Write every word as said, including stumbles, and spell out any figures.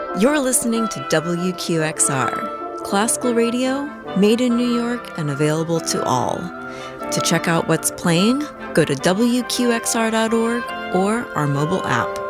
You're listening to W Q X R, classical radio made in New York and available to all. To check out what's playing, go to W Q X R dot org or our mobile app.